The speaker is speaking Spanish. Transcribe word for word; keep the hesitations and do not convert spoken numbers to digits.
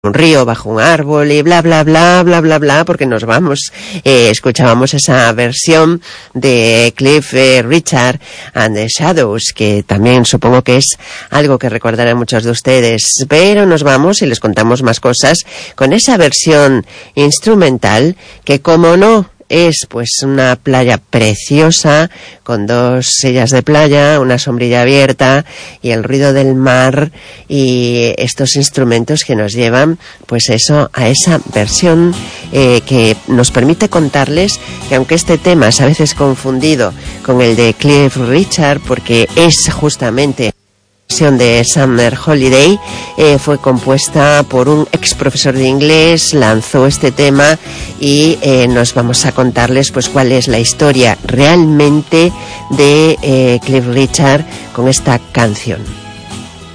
un río, bajo un árbol y bla bla bla bla bla bla, porque nos vamos. Eh, escuchábamos esa versión de Cliff eh, Richard and the Shadows, que también supongo que es algo que recordarán muchos de ustedes, pero nos vamos y les contamos más cosas con esa versión instrumental que, como no, es pues una playa preciosa, con dos sillas de playa, una sombrilla abierta y el ruido del mar y estos instrumentos que nos llevan pues eso, a esa versión eh, que nos permite contarles que, aunque este tema es a veces confundido con el de Cliff Richard, porque es justamente de Summer Holiday, eh, fue compuesta por un ex profesor de inglés, lanzó este tema y eh, nos vamos a contarles pues cuál es la historia realmente de eh, Cliff Richard con esta canción.